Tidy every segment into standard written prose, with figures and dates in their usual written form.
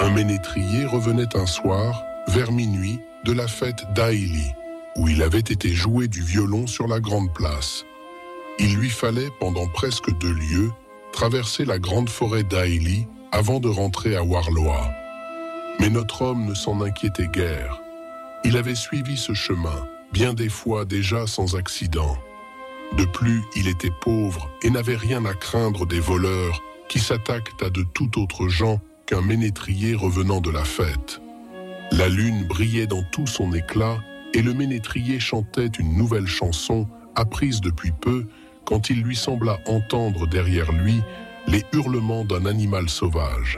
Un ménétrier revenait un soir, vers minuit, de la fête d'Aïli, où il avait été joué du violon sur la grande place. Il lui fallait, pendant presque 2 lieues, traverser la grande forêt d'Aïli avant de rentrer à Warloa. Mais notre homme ne s'en inquiétait guère. Il avait suivi ce chemin, bien des fois déjà sans accident. De plus, il était pauvre et n'avait rien à craindre des voleurs qui s'attaquent à de tout autres gens qu'un ménétrier revenant de la fête. La lune brillait dans tout son éclat et le ménétrier chantait une nouvelle chanson apprise depuis peu quand il lui sembla entendre derrière lui les hurlements d'un animal sauvage.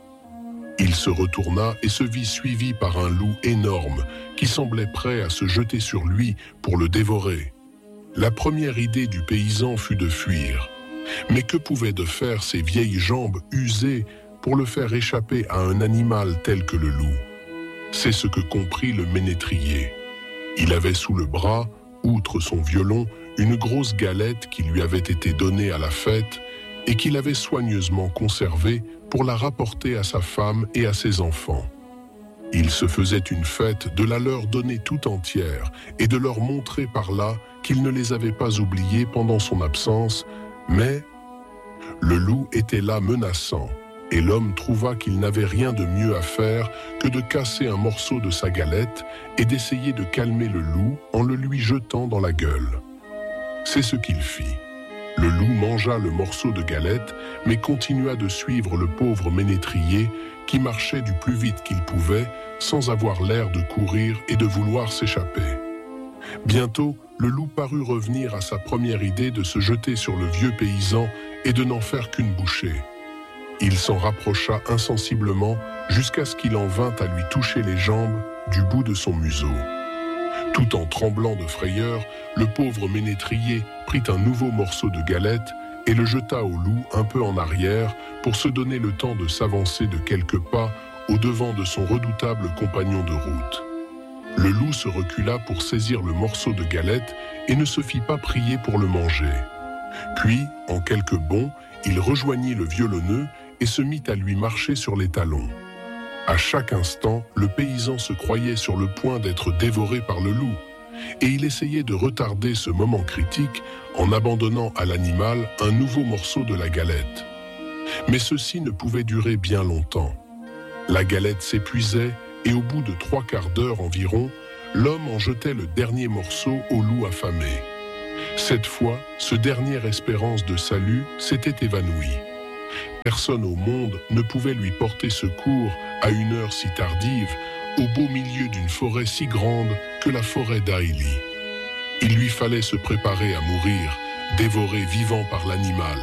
Il se retourna et se vit suivi par un loup énorme qui semblait prêt à se jeter sur lui pour le dévorer. La première idée du paysan fut de fuir. Mais que pouvaient de faire ses vieilles jambes usées pour le faire échapper à un animal tel que le loup? C'est ce que comprit le ménétrier. Il avait sous le bras, outre son violon, une grosse galette qui lui avait été donnée à la fête et qu'il avait soigneusement conservée pour la rapporter à sa femme et à ses enfants. Il se faisait une fête de la leur donner tout entière et de leur montrer par là qu'il ne les avait pas oubliés pendant son absence, mais le loup était là menaçant, et l'homme trouva qu'il n'avait rien de mieux à faire que de casser un morceau de sa galette et d'essayer de calmer le loup en le lui jetant dans la gueule. C'est ce qu'il fit. Le loup mangea le morceau de galette, mais continua de suivre le pauvre ménétrier qui marchait du plus vite qu'il pouvait, sans avoir l'air de courir et de vouloir s'échapper. Bientôt, le loup parut revenir à sa première idée de se jeter sur le vieux paysan et de n'en faire qu'une bouchée. Il s'en rapprocha insensiblement jusqu'à ce qu'il en vînt à lui toucher les jambes du bout de son museau. Tout en tremblant de frayeur, le pauvre ménétrier prit un nouveau morceau de galette et le jeta au loup un peu en arrière pour se donner le temps de s'avancer de quelques pas au-devant de son redoutable compagnon de route. Le loup se recula pour saisir le morceau de galette et ne se fit pas prier pour le manger. Puis, en quelques bonds, il rejoignit le violonneux et se mit à lui marcher sur les talons. À chaque instant, le paysan se croyait sur le point d'être dévoré par le loup, et il essayait de retarder ce moment critique en abandonnant à l'animal un nouveau morceau de la galette. Mais ceci ne pouvait durer bien longtemps. La galette s'épuisait, et au bout de 3/4 d'heure environ, l'homme en jetait le dernier morceau au loup affamé. Cette fois, ce dernière espérance de salut s'était évanoui. Personne au monde ne pouvait lui porter secours à une heure si tardive, au beau milieu d'une forêt si grande que la forêt d'Aïli. Il lui fallait se préparer à mourir, dévoré vivant par l'animal.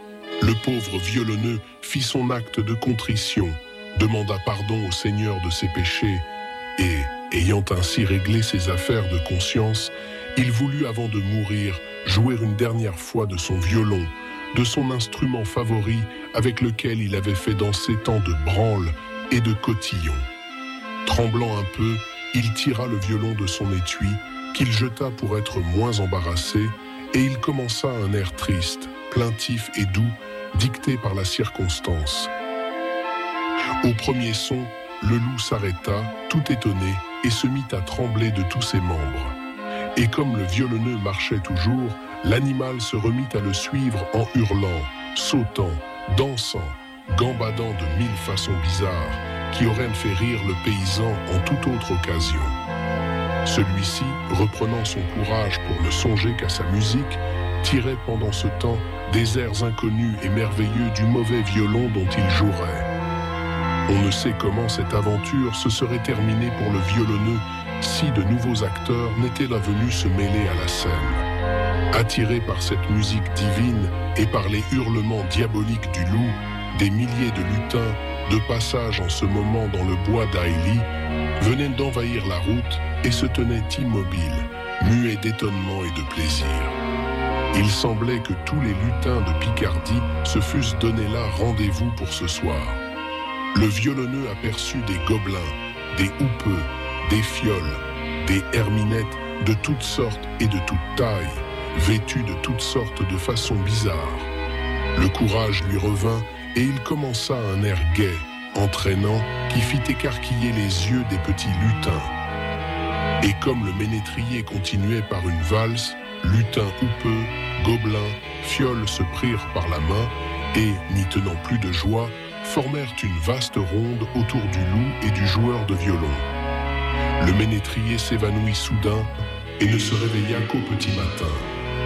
Le pauvre violonneux fit son acte de contrition, demanda pardon au Seigneur de ses péchés et, ayant ainsi réglé ses affaires de conscience, il voulut avant de mourir jouer une dernière fois de son violon, de son instrument favori avec lequel il avait fait danser tant de branles et de cotillons. Tremblant un peu, il tira le violon de son étui, qu'il jeta pour être moins embarrassé, et il commença un air triste, plaintif et doux, dicté par la circonstance. Au premier son, le loup s'arrêta, tout étonné, et se mit à trembler de tous ses membres. Et comme le violonneux marchait toujours, l'animal se remit à le suivre en hurlant, sautant, dansant, gambadant de 1000 façons bizarres qui auraient fait rire le paysan en toute autre occasion. Celui-ci, reprenant son courage pour ne songer qu'à sa musique, tirait pendant ce temps des airs inconnus et merveilleux du mauvais violon dont il jouerait. On ne sait comment cette aventure se serait terminée pour le violonneux si de nouveaux acteurs n'étaient là venus se mêler à la scène. Attirés par cette musique divine et par les hurlements diaboliques du loup, des milliers de lutins, de passage en ce moment dans le bois d'Aïli, venaient d'envahir la route et se tenaient immobiles, muets d'étonnement et de plaisir. Il semblait que tous les lutins de Picardie se fussent donné là rendez-vous pour ce soir. Le violonneux aperçut des gobelins, des houppeux, des fioles, des herminettes de toutes sortes et de toutes tailles, vêtus de toutes sortes de façons bizarres. Le courage lui revint et il commença un air gai, entraînant qui fit écarquiller les yeux des petits lutins. Et comme le ménétrier continuait par une valse, lutins houpeux, gobelins, fioles se prirent par la main et, n'y tenant plus de joie, formèrent une vaste ronde autour du loup et du joueur de violon. Le ménétrier s'évanouit soudain et ne se réveilla qu'au petit matin.